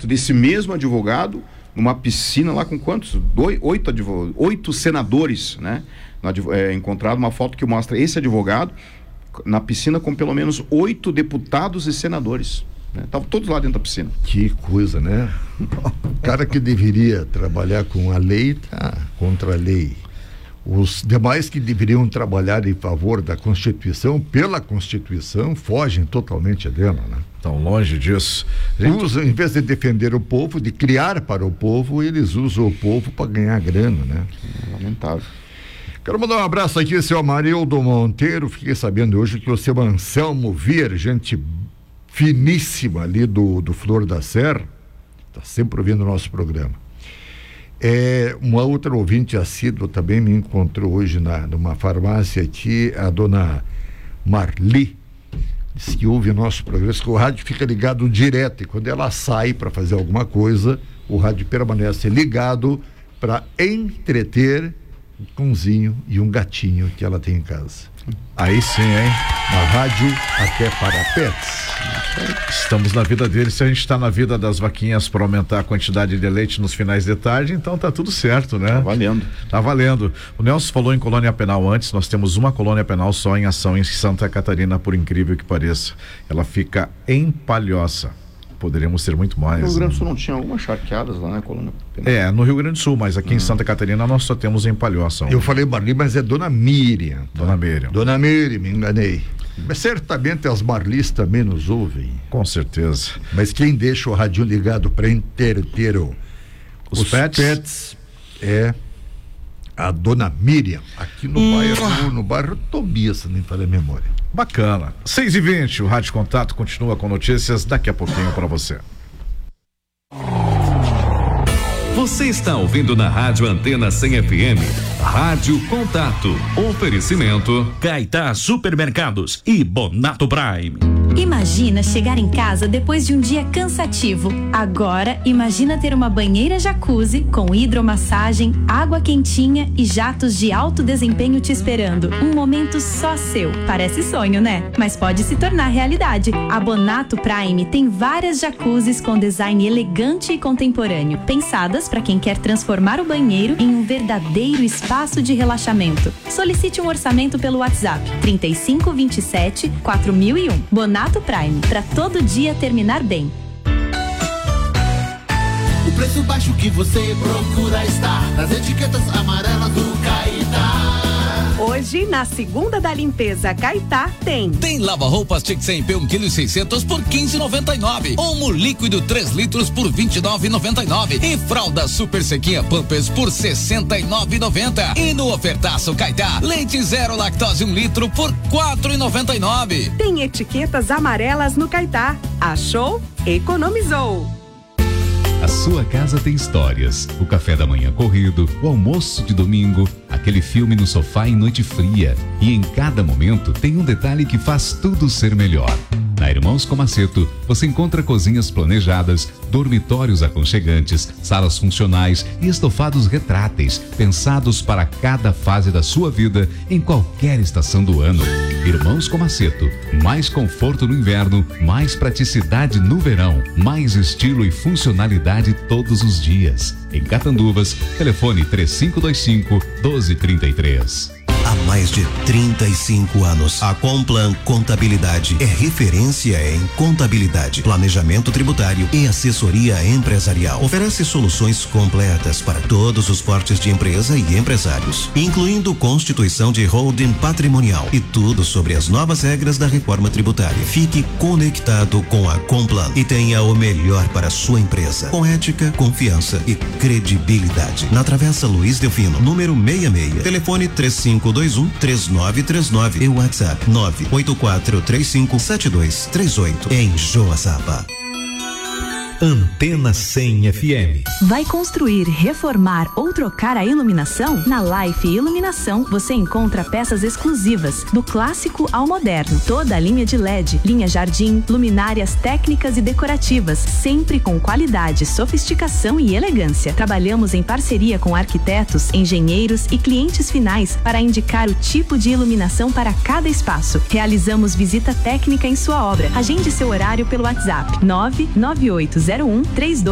foto desse mesmo advogado numa piscina lá com quantos? 8 senadores, né? Encontrado uma foto que mostra esse advogado na piscina com pelo menos 8 deputados e senadores. Estavam todos lá dentro da piscina. Que coisa, né? O cara que deveria trabalhar com a lei tá contra a lei. Os demais que deveriam trabalhar em favor da Constituição, pela Constituição, fogem totalmente dela, né? Estão longe disso. Usam, em vez de defender o povo, de criar para o povo, eles usam o povo para ganhar grana, né? Lamentável. Quero mandar um abraço aqui, seu Amarildo Monteiro. Fiquei sabendo hoje que o seu Anselmo Vier, gente finíssima ali do Flor da Serra, está sempre ouvindo o nosso programa. Uma outra ouvinte assídua também me encontrou hoje numa farmácia aqui, a dona Marli, disse que ouve o nosso programa, que o rádio fica ligado direto, e quando ela sai para fazer alguma coisa, o rádio permanece ligado para entreter um cãozinho e um gatinho que ela tem em casa. Aí sim, hein? A rádio até para pets. Estamos na vida deles. Se a gente está na vida das vaquinhas para aumentar a quantidade de leite nos finais de tarde, então tá tudo certo, né? Tá valendo. O Nelson falou em colônia penal antes. Nós temos uma colônia penal só em ação em Santa Catarina, por incrível que pareça. Ela fica em Palhoça. Poderíamos ter muito mais. No Rio Grande do Sul não tinha algumas charqueadas lá, né, colônia penal? No Rio Grande do Sul, mas aqui em Santa Catarina nós só temos em Palhoça. Eu falei Marli, mas é Dona Miriam. Tá? Dona Miriam, me enganei. Mas certamente as Marlis também nos ouvem. Com certeza. Mas quem deixa o rádio ligado para entreter os pets é a Dona Miriam, aqui no bairro Tobias, se nem falei a memória. Bacana. 6h20, o Rádio Contato continua com notícias daqui a pouquinho para você. Você está ouvindo na Rádio Antena 100 FM, Rádio Contato. Oferecimento Caetá Supermercados e Bonato Prime. Imagina chegar em casa depois de um dia cansativo. Agora, imagina ter uma banheira jacuzzi com hidromassagem, água quentinha e jatos de alto desempenho te esperando. Um momento só seu. Parece sonho, né? Mas pode se tornar realidade. A Bonato Prime tem várias jacuzzis com design elegante e contemporâneo, pensadas para quem quer transformar o banheiro em um verdadeiro espaço de relaxamento. Solicite um orçamento pelo WhatsApp 3527-4001. Bonato Prime, para todo dia terminar bem. O preço baixo que você procura está nas etiquetas amarelas do Caetá. Hoje, na segunda da limpeza Caetá, tem lava-roupas Tixemp 1,6 kg por 15,99. Omo líquido 3 litros por 29,99. E fralda super sequinha Pampers por 69,90. E no ofertaço Caetá, leite zero lactose 1 litro por 4,99. Tem etiquetas amarelas no Caetá. Achou? Economizou. A sua casa tem histórias. O café da manhã corrido, o almoço de domingo, aquele filme no sofá em noite fria. E em cada momento tem um detalhe que faz tudo ser melhor. Na Irmãos Comaceto, você encontra cozinhas planejadas, dormitórios aconchegantes, salas funcionais e estofados retráteis, pensados para cada fase da sua vida, em qualquer estação do ano. Irmãos Comaceto, mais conforto no inverno, mais praticidade no verão, mais estilo e funcionalidade todos os dias. Em Catanduvas, telefone 3525-1233. Há mais de 35 anos, a Complan Contabilidade é referência em contabilidade, planejamento tributário e assessoria empresarial. Oferece soluções completas para todos os portes de empresa e empresários, incluindo constituição de holding patrimonial e tudo sobre as novas regras da reforma tributária. Fique conectado com a Complan e tenha o melhor para a sua empresa, com ética, confiança e credibilidade. Na Travessa Luiz Delfino, número 66, telefone 3521-3939 e WhatsApp 984357238 em Joaçaba. Antena 100 FM. Vai construir, reformar ou trocar a iluminação? Na Life Iluminação você encontra peças exclusivas, do clássico ao moderno. Toda a linha de LED, linha jardim, luminárias técnicas e decorativas, sempre com qualidade, sofisticação e elegância. Trabalhamos em parceria com arquitetos, engenheiros e clientes finais para indicar o tipo de iluminação para cada espaço. Realizamos visita técnica em sua obra. Agende seu horário pelo WhatsApp 9980132